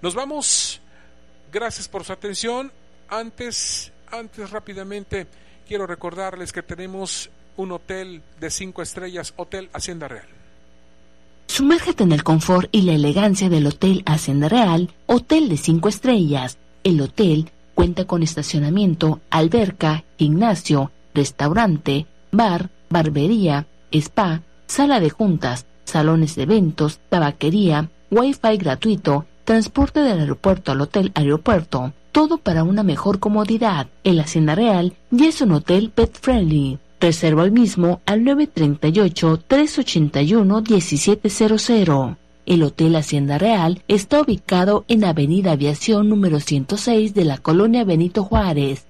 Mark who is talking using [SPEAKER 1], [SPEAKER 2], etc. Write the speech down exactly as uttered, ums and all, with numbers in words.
[SPEAKER 1] Nos vamos. Gracias por su atención. Antes, antes rápidamente quiero recordarles que tenemos un hotel de cinco estrellas, Hotel Hacienda Real.
[SPEAKER 2] Sumérgete en el confort y la elegancia del Hotel Hacienda Real, hotel de cinco estrellas. El hotel cuenta con estacionamiento, alberca, gimnasio, restaurante, bar, barbería, spa, sala de juntas, salones de eventos, tabaquería, wifi gratuito, transporte del aeropuerto al hotel aeropuerto, todo para una mejor comodidad. El Hacienda Real ya es un hotel pet friendly. Reserva hoy mismo al nueve tres ocho, tres ocho uno, uno siete cero cero. El Hotel Hacienda Real está ubicado en Avenida Aviación número ciento seis de la Colonia Benito Juárez.